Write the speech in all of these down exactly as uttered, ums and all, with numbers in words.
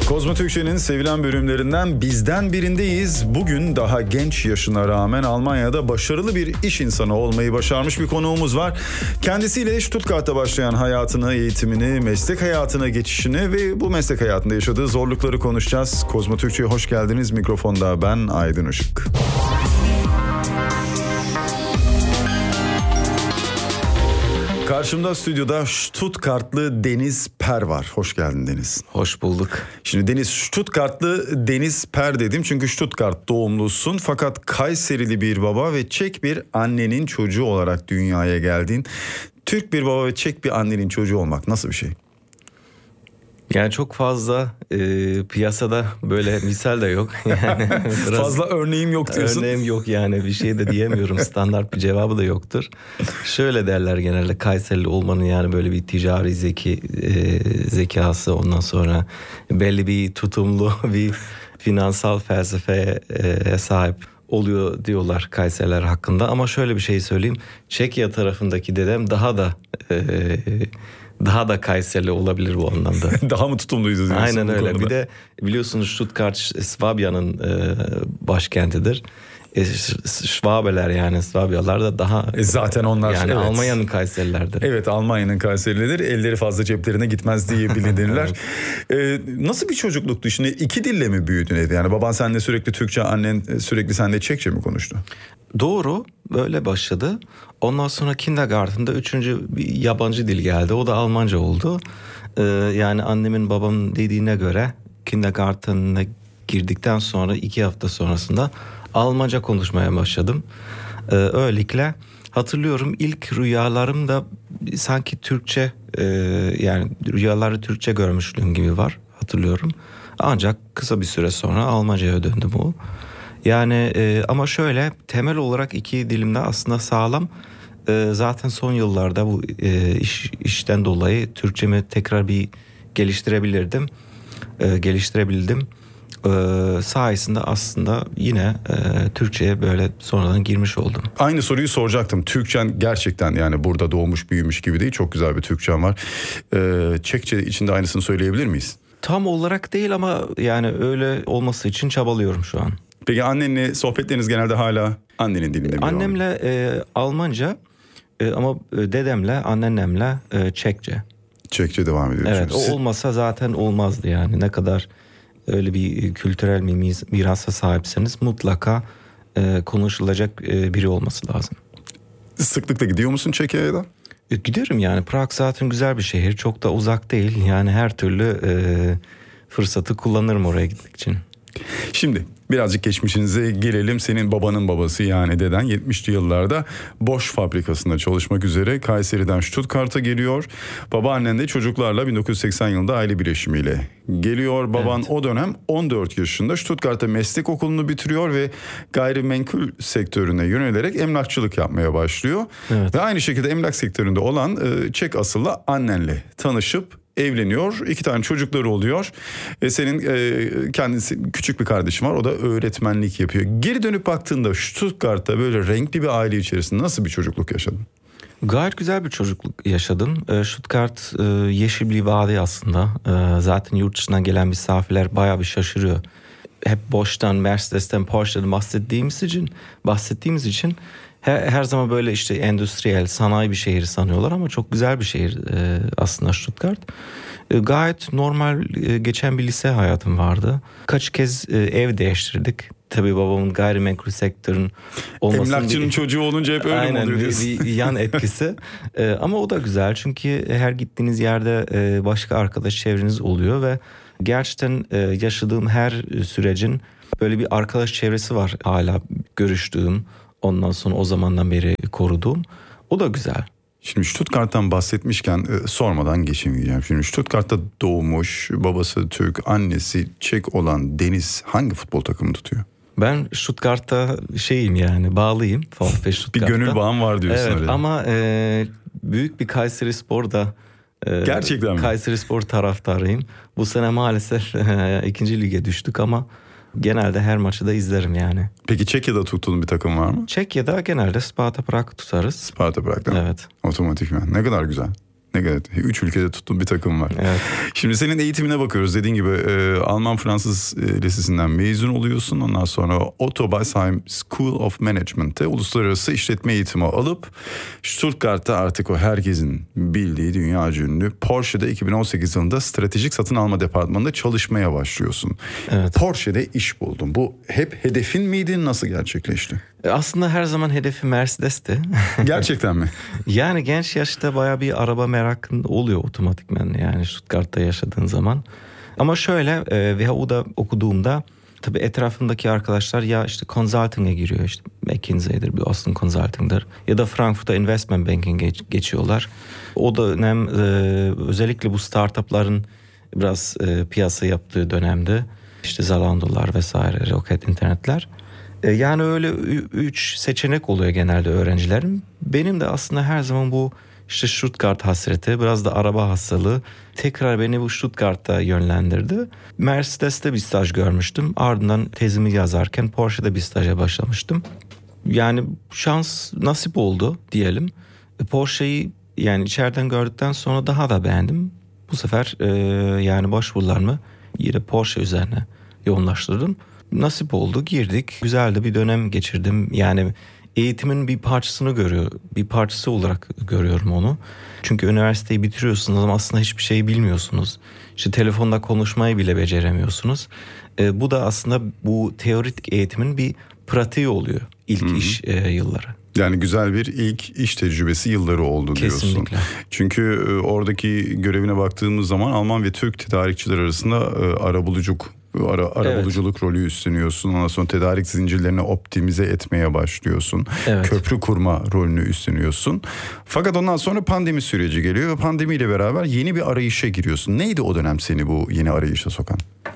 Kozmo Türkçe'nin sevilen bölümlerinden Bizden Birindeyiz. Bugün daha genç yaşına rağmen Almanya'da başarılı bir iş insanı olmayı başarmış bir konuğumuz var. Kendisiyle Stuttgart'ta başlayan hayatını, eğitimini, meslek hayatına geçişini ve bu meslek hayatında yaşadığı zorlukları konuşacağız. Kozmo Türkçe'ye hoş geldiniz. Mikrofonda ben Aydın Işık. Karşımda stüdyoda Stuttgartlı Deniz Per var. Hoş geldin Deniz. Hoş bulduk. Şimdi Deniz, Stuttgartlı Deniz Per dedim çünkü Stuttgart doğumlusun. Fakat Kayserili bir baba ve Çek bir annenin çocuğu olarak dünyaya geldin. Türk bir baba ve Çek bir annenin çocuğu olmak nasıl bir şey? Yani çok fazla e, piyasada böyle misal de yok. Yani fazla örneğim yok diyorsun. Örneğim yok yani, bir şey de diyemiyorum. Standart bir cevabı da yoktur. Şöyle derler genelde, Kayserili olmanın yani böyle bir ticari zeki e, zekası, ondan sonra belli bir tutumlu bir finansal felsefeye e, sahip oluyor diyorlar Kayseriler hakkında. Ama şöyle bir şey söyleyeyim. Çekya tarafındaki dedem daha da e, daha da Kayserili olabilir bu anlamda. Daha mı tutumluydu diyorsun? Aynen öyle. Bir de biliyorsunuz Stuttgart Swabya'nın e, başkentidir. E, Şvabeler yani Swabyalar da daha e zaten onlar yani evet. Almanya'nın Kayserililerdir. Evet, Almanya'nın Kayserilidir. Elleri fazla ceplerine gitmez diye bilinirler. ee, nasıl bir çocukluktu? Şimdi iki dille mi büyüdün evde? Yani baban seninle sürekli Türkçe, annen sürekli seninle Çekçe mi konuştu? Doğru, böyle başladı. Ondan sonra kindergarten'da üçüncü bir yabancı dil geldi. O da Almanca oldu. Ee, yani annemin babamın dediğine göre kindergarten'a girdikten sonra iki hafta sonrasında Almanca konuşmaya başladım. Ee, öylelikle hatırlıyorum, ilk rüyalarım da sanki Türkçe, e, yani rüyaları Türkçe görmüşlüğüm gibi var, hatırlıyorum. Ancak kısa bir süre sonra Almanca'ya döndü bu. Yani e, ama şöyle, temel olarak iki dilimde aslında sağlam. E, zaten son yıllarda bu e, iş, işten dolayı Türkçemi tekrar bir geliştirebilirdim. E, geliştirebildim. E, sayesinde aslında yine e, Türkçe'ye böyle sonradan girmiş oldum. Aynı soruyu soracaktım. Türkçen gerçekten yani burada doğmuş büyümüş gibi değil. Çok güzel bir Türkçen var. E, Çekçe için de aynısını söyleyebilir miyiz? Tam olarak değil ama yani öyle olması için çabalıyorum şu an. Peki annenle sohbetleriniz genelde hala annenin dilinde mi? Annemle e, Almanca e, ama dedemle, anneannemle e, Çekçe. Çekçe devam ediyor. Evet, o olmasa zaten olmazdı yani. Ne kadar öyle bir kültürel bir mirasa sahipseniz mutlaka e, konuşulacak e, biri olması lazım. Sıklıkla gidiyor musun Çekya'ya da? E, gidiyorum yani. Prag zaten güzel bir şehir. Çok da uzak değil. Yani her türlü e, fırsatı kullanırım oraya gitmek için. Şimdi birazcık geçmişinize gelelim. Senin babanın babası yani deden yetmişli yıllarda Bosch fabrikasında çalışmak üzere Kayseri'den Stuttgart'a geliyor. Babaannen de çocuklarla bin dokuz yüz seksen yılında aile birleşimiyle geliyor. Baban evet. O dönem on dört yaşında Stuttgart'ta meslek okulunu bitiriyor ve gayrimenkul sektörüne yönelerek emlakçılık yapmaya başlıyor. Evet. Ve aynı şekilde emlak sektöründe olan Çek asıllı annenle tanışıp evleniyor. İki tane çocukları oluyor. E senin e, kendisi küçük bir kardeşin var. O da öğretmenlik yapıyor. Geri dönüp baktığında Stuttgart'ta böyle renkli bir aile içerisinde nasıl bir çocukluk yaşadın? Gayet güzel bir çocukluk yaşadım. Stuttgart e, yeşil bir vadi aslında. E, zaten yurt dışından gelen misafirler bayağı bir şaşırıyor. Hep Bosch'tan, Mercedes'ten, Porsche'den bahsettiğimiz için, bahsettiğimiz için her, her zaman böyle işte endüstriyel, sanayi bir şehir sanıyorlar ama çok güzel bir şehir e, aslında Stuttgart. E, gayet normal e, geçen bir lise hayatım vardı. Kaç kez e, ev değiştirdik. Tabii babamın gayrimenkul sektörün olmasının... Emlakçının bir, çocuğu olunca hep öyle aynen, oluyor diyorsun. Bir, bir yan etkisi. e, ama o da güzel çünkü her gittiğiniz yerde e, başka arkadaş çevreniz oluyor ve gerçekten e, yaşadığım her sürecin böyle bir arkadaş çevresi var hala görüştüğüm. Ondan sonra o zamandan beri koruduğum. O da güzel. Şimdi Stuttgart'tan bahsetmişken e, sormadan geçemeyeceğim. Şimdi Stuttgart'ta doğmuş, babası Türk, annesi Çek olan Deniz hangi futbol takımı tutuyor? Ben Stuttgart'ta şeyim yani, bağlıyım. VfB Stuttgart'ta. Bir gönül bağım var diyorsun evet, öyle. Ama e, büyük bir Kayserispor da e, gerçekten mi? Kayserispor taraftarıyım. Bu sene maalesef e, ikinci lige düştük ama genelde her maçı da izlerim yani. Peki Çekya'da tuttuğun bir takım var mı? Çekya'da genelde Sparta Prag tutarız. Sparta Prag değil mi? Evet. Otomatikman. Ne kadar güzel. Ne kadar. Üç ülkede tuttuğum bir takım var. Evet. Şimdi senin eğitimine bakıyoruz. Dediğin gibi e, Alman-Fransız e, lisesinden mezun oluyorsun. Ondan sonra Otto Beisheim School of Management'te uluslararası işletme eğitimi alıp Stuttgart'ta artık o herkesin bildiği dünyaca ünlü Porsche'de iki bin on sekiz yılında stratejik satın alma departmanında çalışmaya başlıyorsun. Evet. Porsche'de iş buldun. Bu hep hedefin miydi? Nasıl gerçekleşti? Aslında her zaman hedefi Mercedes'ti. Gerçekten mi? Yani genç yaşta bayağı bir araba merakın oluyor otomatikman, yani Stuttgart'ta yaşadığın zaman. Ama şöyle e, V H U'da okuduğumda tabii etrafımdaki arkadaşlar ya işte consulting'e giriyor, işte McKinsey'dir, bir Boston Consulting'dir ya da Frankfurt'a investment banking'e geç, geçiyorlar. O dönem e, özellikle bu startupların biraz e, piyasa yaptığı dönemde işte Zalando'lar vesaire, Rocket internetler. E, yani öyle üç seçenek oluyor genelde öğrencilerin. Benim de aslında her zaman bu işte Stuttgart hasreti, biraz da araba hastalığı tekrar beni bu Stuttgart'ta yönlendirdi. Mercedes'te bir staj görmüştüm. Ardından tezimi yazarken Porsche'de bir staja başlamıştım. Yani şans nasip oldu diyelim. Porsche'yi yani içeriden gördükten sonra daha da beğendim. Bu sefer e, yani başvurularımı yine Porsche üzerine yoğunlaştırdım. Nasip oldu, girdik. Güzel de bir dönem geçirdim. Yani eğitimin bir parçasını görüyor, bir parçası olarak görüyorum onu. Çünkü üniversiteyi bitiriyorsunuz ama aslında hiçbir şey bilmiyorsunuz. İşte telefonda konuşmayı bile beceremiyorsunuz. E, bu da aslında bu teorik eğitimin bir pratiği oluyor ilk Hı-hı. iş e, yılları. Yani güzel bir ilk iş tecrübesi yılları oldu diyorsun. Kesinlikle. Çünkü e, oradaki görevine baktığımız zaman Alman ve Türk tedarikçiler arasında e, arabuluculuk Ara, arabuluculuk evet. rolü üstleniyorsun. Ondan sonra tedarik zincirlerini optimize etmeye başlıyorsun. Evet. Köprü kurma rolünü üstleniyorsun. Fakat ondan sonra pandemi süreci geliyor ve pandemiyle beraber yeni bir arayışa giriyorsun. Neydi o dönem seni bu yeni arayışa sokan?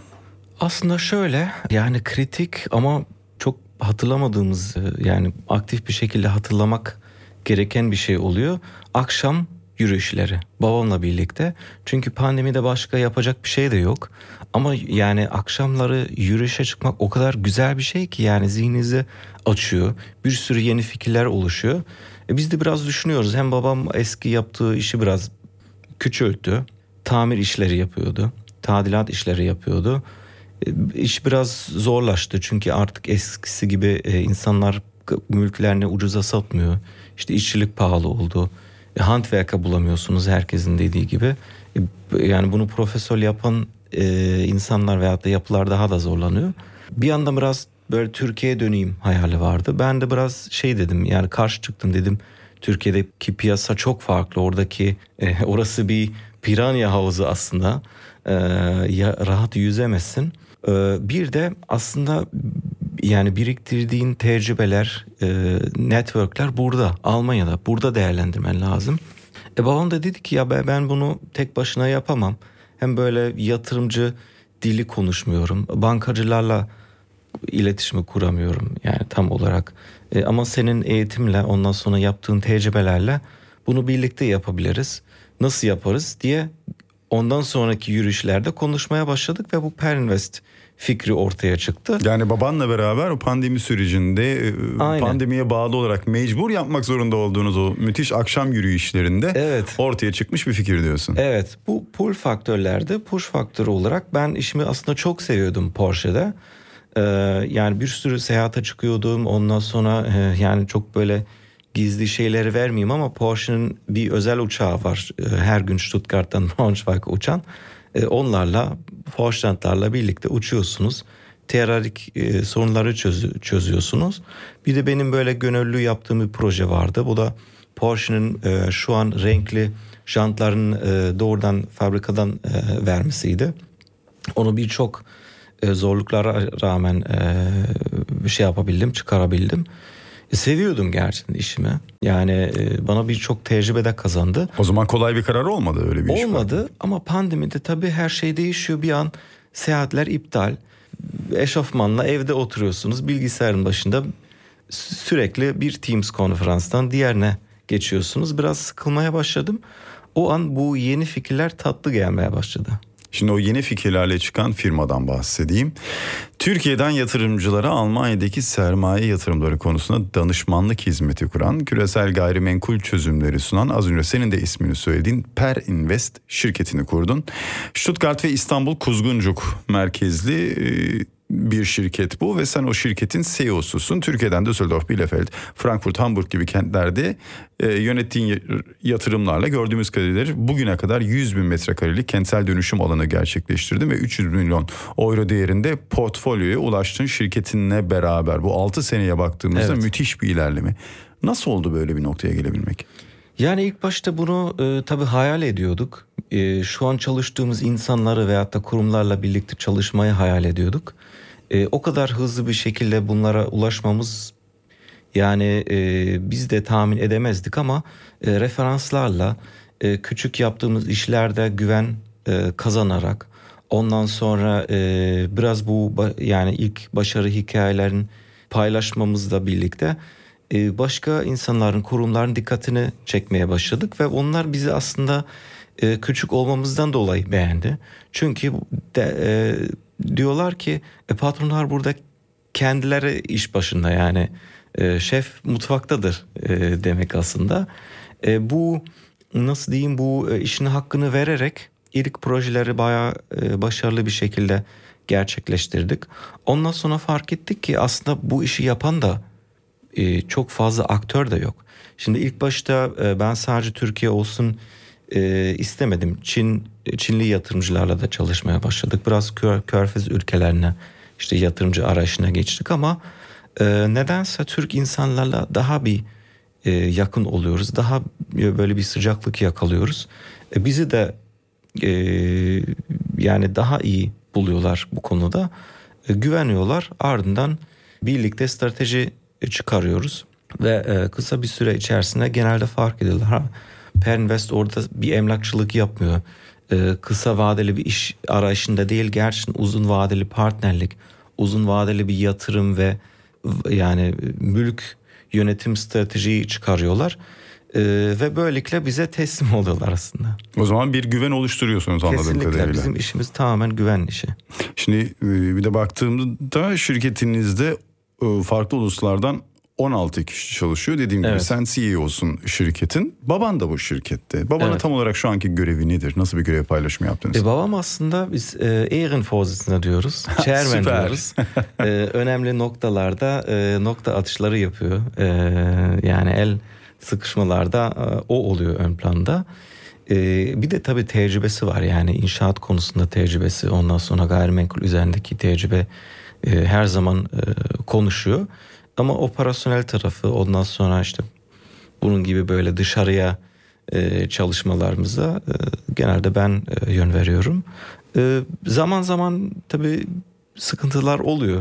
Aslında şöyle, yani kritik ama çok hatırlamadığımız, yani aktif bir şekilde hatırlamak gereken bir şey oluyor. Akşam yürüyüşleri babamla birlikte. Çünkü pandemide başka yapacak bir şey de yok. Ama yani akşamları yürüyüşe çıkmak o kadar güzel bir şey ki, yani zihninizi açıyor. Bir sürü yeni fikirler oluşuyor. E biz de biraz düşünüyoruz. Hem babam eski yaptığı işi biraz küçülttü. Tamir işleri yapıyordu. Tadilat işleri yapıyordu. E, iş biraz zorlaştı. Çünkü artık eskisi gibi e, insanlar mülklerini ucuza satmıyor. İşte işçilik pahalı oldu. E, handwerker bulamıyorsunuz herkesin dediği gibi. E, yani bunu profesyonel yapan e, insanlar veyahut da yapılar daha da zorlanıyor. Bir anda biraz böyle Türkiye'ye döneyim hayali vardı. Ben de biraz şey dedim, yani karşı çıktım, dedim Türkiye'deki piyasa çok farklı. Oradaki e, orası bir piranha havuzu aslında. E, ya, rahat yüzemezsin. E, bir de aslında yani biriktirdiğin tecrübeler, e, networkler burada, Almanya'da. Burada değerlendirmen lazım. E babam da dedi ki ya ben bunu tek başına yapamam. Hem böyle yatırımcı dili konuşmuyorum. Bankacılarla iletişimi kuramıyorum yani tam olarak. E, ama senin eğitimle, ondan sonra yaptığın tecrübelerle bunu birlikte yapabiliriz. Nasıl yaparız diye ondan sonraki yürüyüşlerde konuşmaya başladık ve bu Perinvest fikri ortaya çıktı. Yani babanla beraber o pandemi sürecinde Aynen. pandemiye bağlı olarak mecbur yapmak zorunda olduğunuz o müthiş akşam yürüyüşlerinde evet. ortaya çıkmış bir fikir diyorsun. Evet, bu pull faktörlerde push faktörü olarak ben işimi aslında çok seviyordum Porsche'de. Ee, yani bir sürü seyahate çıkıyordum. Ondan sonra e, yani çok böyle gizli şeyleri vermeyeyim ama Porsche'nin bir özel uçağı var. E, her gün Stuttgart'tan Braunschweig'a uçan. E, onlarla, Vorstandlarla birlikte uçuyorsunuz. Teorik e, sorunları çöz, çözüyorsunuz. Bir de benim böyle gönüllü yaptığım bir proje vardı. Bu da Porsche'nin e, şu an renkli jantların e, doğrudan fabrikadan e, vermesiydi. Onu birçok e, zorluklara rağmen e, bir şey yapabildim, çıkarabildim. E, seviyordum gerçekten işimi. Yani e, bana birçok tecrübe de kazandı. O zaman kolay bir karar olmadı öyle bir iş. Olmadı ama pandemide tabii her şey değişiyor. Bir an seyahatler iptal. Eşofmanla evde oturuyorsunuz. Bilgisayarın başında sürekli bir Teams konferanstan diğerine geçiyorsunuz. Biraz sıkılmaya başladım. O an bu yeni fikirler tatlı gelmeye başladı. Şimdi o yeni fikirlerle çıkan firmadan bahsedeyim. Türkiye'den yatırımcılara Almanya'daki sermaye yatırımları konusunda danışmanlık hizmeti kuran, küresel gayrimenkul çözümleri sunan, az önce senin de ismini söylediğin Per Invest şirketini kurdun. Stuttgart ve İstanbul Kuzguncuk merkezli bir şirket bu ve sen o şirketin C E O'susun. Türkiye'den Düsseldorf, Bielefeld, Frankfurt, Hamburg gibi kentlerde e, yönettiğin yatırımlarla gördüğümüz kadarıyla bugüne kadar yüz bin metrekarelik kentsel dönüşüm alanı gerçekleştirdin ve üç yüz milyon euro değerinde portfolyoya ulaştın şirketinle beraber. Bu altı seneye baktığımızda evet, müthiş bir ilerleme. Nasıl oldu böyle bir noktaya gelebilmek? Yani ilk başta bunu e, tabii hayal ediyorduk. E, şu an çalıştığımız insanları veyahut da kurumlarla birlikte çalışmayı hayal ediyorduk. E, o kadar hızlı bir şekilde bunlara ulaşmamız, yani e, biz de tahmin edemezdik ama e, referanslarla e, küçük yaptığımız işlerde güven e, kazanarak, ondan sonra e, biraz bu yani ilk başarı hikayelerini paylaşmamızla birlikte e, başka insanların, kurumların dikkatini çekmeye başladık ve onlar bizi aslında e, küçük olmamızdan dolayı beğendi. Çünkü de, e, diyorlar ki e, patronlar burada kendileri iş başında, yani e, şef mutfaktadır e, demek aslında. E, bu nasıl diyeyim, bu e, işin hakkını vererek ilk projeleri bayağı e, başarılı bir şekilde gerçekleştirdik. Ondan sonra fark ettik ki aslında bu işi yapan da e, çok fazla aktör de yok. Şimdi ilk başta e, ben sadece Türkiye olsun e, istemedim. Çin Çinli yatırımcılarla da çalışmaya başladık. Biraz kör, körfez ülkelerine işte yatırımcı arayışına geçtik ama e, nedense Türk insanlarla daha bir e, yakın oluyoruz. Daha böyle bir sıcaklık yakalıyoruz. E, bizi de e, yani daha iyi buluyorlar bu konuda. E, güveniyorlar. Ardından birlikte strateji çıkarıyoruz ve e, kısa bir süre içerisinde genelde fark ediyorlar. Ha, Per Invest orada bir emlakçılık yapmıyor. E, kısa vadeli bir iş arayışında değil, gerçekten uzun vadeli partnerlik, uzun vadeli bir yatırım ve yani mülk yönetim stratejiyi çıkarıyorlar. Ee, ve böylelikle bize teslim oluyorlar aslında. O zaman bir güven oluşturuyorsunuz anladığım Kesinlikle, kadarıyla. Kesinlikle bizim işimiz tamamen güven işi. Şimdi bir de baktığımda şirketinizde farklı uluslardan on altı kişi çalışıyor. Dediğim evet, gibi sen C E O'sun şirketin. Baban da bu şirkette. Babanın evet, tam olarak şu anki görevi nedir? Nasıl bir görev paylaşımı yaptınız? E, babam aslında biz e, Ehrenvorsitzender diyoruz. Chairman diyoruz. e, önemli noktalarda e, nokta atışları yapıyor. E, yani el sıkışmalarda e, o oluyor ön planda. E, bir de tabii tecrübesi var. Yani inşaat konusunda tecrübesi. Ondan sonra gayrimenkul üzerindeki tecrübe e, her zaman e, konuşuyor. Ama operasyonel tarafı, ondan sonra işte bunun gibi böyle dışarıya e, çalışmalarımıza e, genelde ben e, yön veriyorum. E, zaman zaman tabii sıkıntılar oluyor.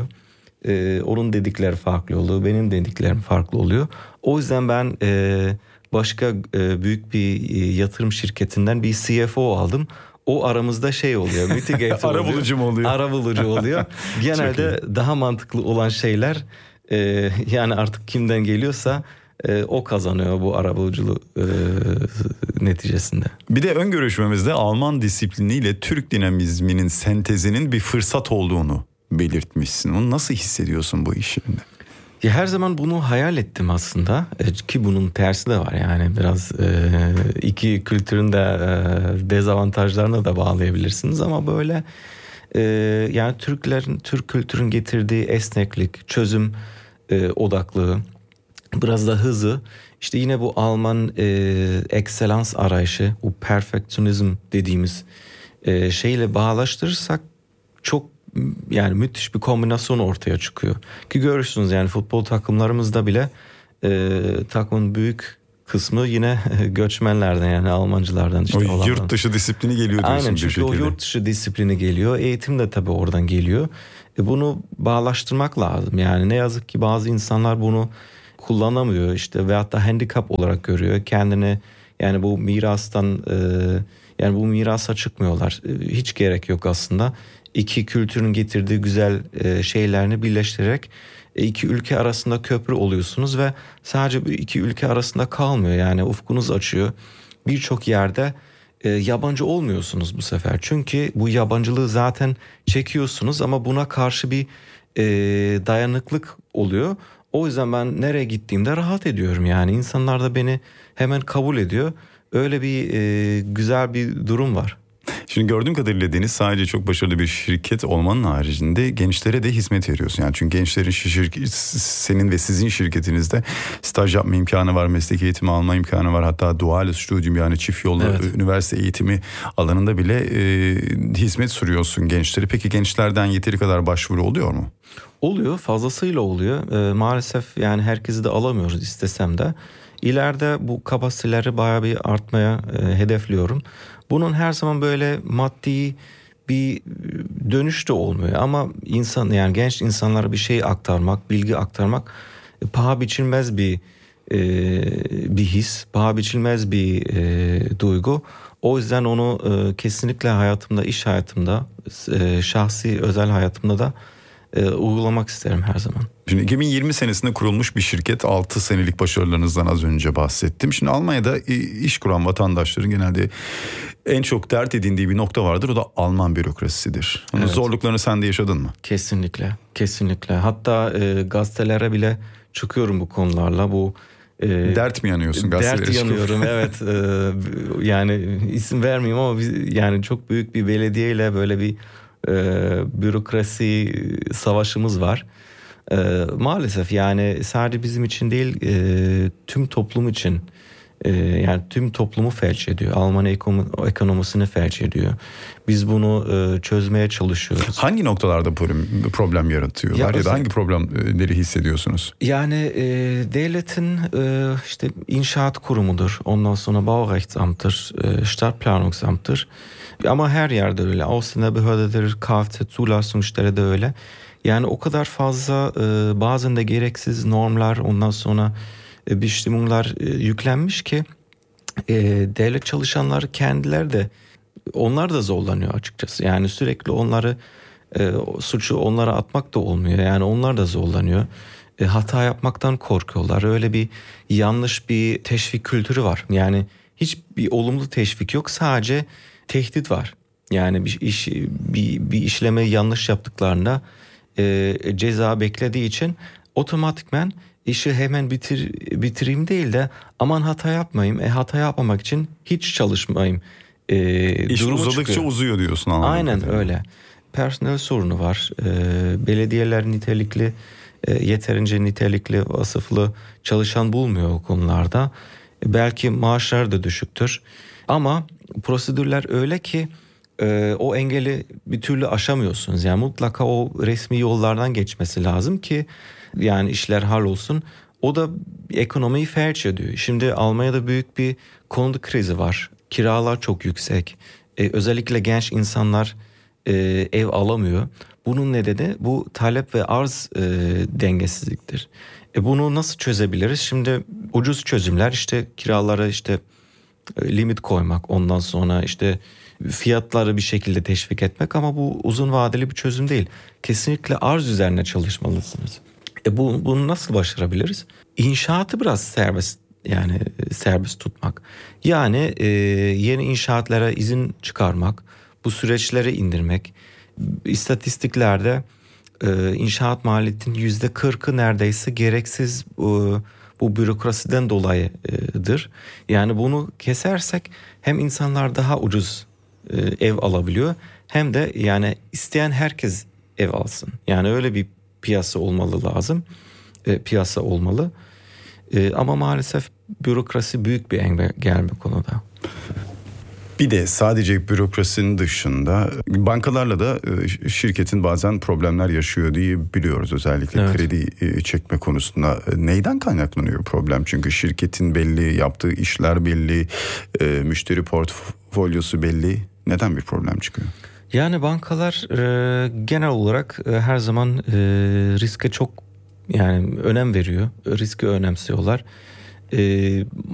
E, onun dedikleri farklı oluyor, benim dediklerim farklı oluyor. O yüzden ben e, başka e, büyük bir e, yatırım şirketinden bir C F O aldım. O aramızda şey oluyor, mitigate oluyor. Arabulucu mu oluyor? Arabulucu oluyor. Genelde daha mantıklı olan şeyler, Ee, yani artık kimden geliyorsa e, o kazanıyor bu arabuluculuğu e, neticesinde. Bir de ön görüşmemizde Alman disipliniyle Türk dinamizminin sentezinin bir fırsat olduğunu belirtmişsin. Onu nasıl hissediyorsun bu iş yerinde? Ya her zaman bunu hayal ettim aslında e, ki bunun tersi de var, yani biraz e, iki kültürün de e, dezavantajlarına da bağlayabilirsiniz ama böyle e, yani Türklerin, Türk kültürün getirdiği esneklik, çözüm e, odaklı, biraz da hızı, işte yine bu Alman e, ekselans arayışı, bu perfeksyonizm dediğimiz e, şeyle bağlaştırırsak çok yani müthiş bir kombinasyon ortaya çıkıyor. Ki görürsünüz yani futbol takımlarımızda bile e, takımın büyük kısmı yine göçmenlerden, yani Almancılardan. Işte o yurt dışı disiplini geliyor diyorsun. Aynen, çünkü şekilde. O yurt dışı disiplini geliyor. Eğitim de tabii oradan geliyor. E bunu bağlaştırmak lazım. Yani ne yazık ki bazı insanlar bunu kullanamıyor işte veyahut da handikap olarak görüyor kendini. Yani bu mirastan e, yani bu mirasa çıkmıyorlar. E, hiç gerek yok aslında. İki kültürün getirdiği güzel e, şeylerini birleştirerek e, iki ülke arasında köprü oluyorsunuz ve sadece bu iki ülke arasında kalmıyor. Yani ufkunuz açıyor. Birçok yerde e, yabancı olmuyorsunuz bu sefer. Çünkü bu yabancılığı zaten çekiyorsunuz ama buna karşı bir e, dayanıklık oluyor. O yüzden ben nereye gittiğimde rahat ediyorum. Yani insanlar da beni hemen kabul ediyor. Öyle bir e, güzel bir durum var. Şimdi gördüğüm kadarıyla Deniz, sadece çok başarılı bir şirket olmanın haricinde gençlere de hizmet veriyorsun. Yani çünkü gençlerin şirket, senin ve sizin şirketinizde staj yapma imkanı var, meslek eğitimi alma imkanı var. Hatta dual studium, yani çift yollu evet. üniversite eğitimi alanında bile e, hizmet sunuyorsun gençlere. Peki gençlerden yeteri kadar başvuru oluyor mu? Oluyor, fazlasıyla oluyor. E, maalesef yani herkesi de alamıyoruz istesem de. İleride bu kapasiteleri bayağı bir artmaya e, hedefliyorum. Bunun her zaman böyle maddi bir dönüş de olmuyor. Ama insan, yani genç insanlara bir şey aktarmak, bilgi aktarmak e, paha biçilmez bir e, bir his, paha biçilmez bir e, duygu. O yüzden onu e, kesinlikle hayatımda, iş hayatımda, e, şahsi özel hayatımda da e, uygulamak isterim her zaman. Şimdi iki bin yirmi senesinde kurulmuş bir şirket, altı senelik başarılarınızdan az önce bahsettim. Şimdi Almanya'da iş kuran vatandaşların genelde en çok dert edindiği bir nokta vardır. O da Alman bürokrasisidir. Onun evet. zorluklarını sen de yaşadın mı? Kesinlikle, kesinlikle. Hatta e, gazetelere bile çıkıyorum bu konularla. Bu e, dert mi yanıyorsun gazetelere? Dert yanıyorum, evet. E, yani isim vermeyeyim ama biz, yani çok büyük bir belediyeyle böyle bir e, bürokrasi savaşımız var. E, maalesef yani sadece bizim için değil, e, tüm toplum için, e, yani tüm toplumu felç ediyor. Alman ekonom- ekonomisini felç ediyor. Biz bunu e, çözmeye çalışıyoruz. Hangi noktalarda problem, problem yaratıyorlar ya, ya özel... da hangi problemleri hissediyorsunuz? Yani e, devletin e, işte inşaat kurumudur, ondan sonra Baurechtsamt'tır, e, Stadtplanungsamt'tır. Ama her yerde öyle. Ausländerbehördedir, Kfz-Zulassungsstelle de öyle. Yani o kadar fazla e, bazen de gereksiz normlar, ondan sonra e, bestimmunglar e, yüklenmiş ki e, devlet çalışanları kendileri de, onlar da zorlanıyor açıkçası. Yani sürekli onları e, suçu onlara atmak da olmuyor. Yani onlar da zorlanıyor. E, hata yapmaktan korkuyorlar. Öyle bir yanlış bir teşvik kültürü var. Yani hiçbir olumlu teşvik yok. Sadece tehdit var. Yani bir iş bir, bir işleme yanlış yaptıklarında e, ceza beklediği için otomatikmen işi hemen bitir bitireyim değil de aman hata yapmayayım. E hata yapmamak için hiç çalışmayayım. E, İş uzadıkça çıkıyor. Uzuyor diyorsun. Aynen kadarıyla. Öyle. Personel sorunu var. E, belediyeler nitelikli, e, yeterince nitelikli, vasıflı çalışan bulmuyor o konularda. E, belki maaşlar da düşüktür. Ama prosedürler öyle ki e, o engeli bir türlü aşamıyorsunuz. Yani mutlaka o resmi yollardan geçmesi lazım ki yani işler hallolsun. O da ekonomiyi felç ediyor. Şimdi Almanya'da büyük bir konut krizi var. Kiralar çok yüksek. Ee, özellikle genç insanlar e, ev alamıyor. Bunun nedeni bu talep ve arz e, dengesizliktir. E, bunu nasıl çözebiliriz? Şimdi ucuz çözümler, işte kiralara işte e, limit koymak, ondan sonra işte fiyatları bir şekilde teşvik etmek, ama bu uzun vadeli bir çözüm değil. Kesinlikle arz üzerine çalışmalısınız. E bu, bunu nasıl başarabiliriz? İnşaatı biraz serbest, yani serbest tutmak. Yani e, yeni inşaatlara izin çıkarmak, bu süreçleri indirmek. İstatistiklerde e, inşaat maliyetinin yüzde kırkı neredeyse gereksiz e, bu bürokrasiden dolayıdır. Yani bunu kesersek hem insanlar daha ucuz e, ev alabiliyor, hem de yani isteyen herkes ev alsın. Yani öyle bir piyasa olmalı lazım. E, piyasa olmalı. E, ama maalesef bürokrasi büyük bir engel bu konuda. Bir de sadece bürokrasinin dışında bankalarla da şirketin bazen problemler yaşıyor diye biliyoruz. Özellikle evet. kredi çekme konusunda. Neyden kaynaklanıyor problem? Çünkü şirketin belli, yaptığı işler belli, müşteri portfolyosu belli. Neden bir problem çıkıyor? Yani bankalar e, genel olarak e, her zaman e, riske çok yani önem veriyor. Riski önemsiyorlar. E,